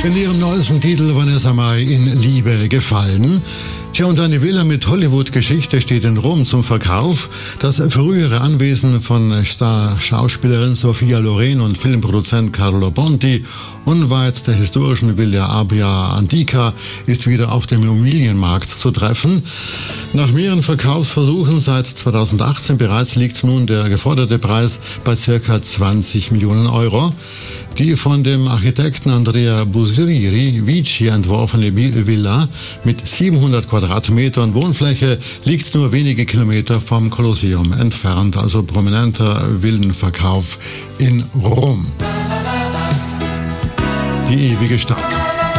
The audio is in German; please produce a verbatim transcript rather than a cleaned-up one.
In ihrem neuesten Titel Vanessa Mai in Liebe gefallen. Tja, und eine Villa mit Hollywood-Geschichte steht in Rom zum Verkauf. Das frühere Anwesen von Star-Schauspielerin Sophia Loren und Filmproduzent Carlo Ponti, unweit der historischen Villa Appia Antica, ist wieder auf dem Immobilienmarkt zu treffen. Nach mehreren Verkaufsversuchen seit zweitausendachtzehn bereits liegt nun der geforderte Preis bei circa zwanzig Millionen Euro. Die von dem Architekten Andrea Busiri Vici entworfene Villa mit siebenhundert Quadratmetern Wohnfläche liegt nur wenige Kilometer vom Kolosseum entfernt, also prominenter Villenverkauf in Rom. Die ewige Stadt.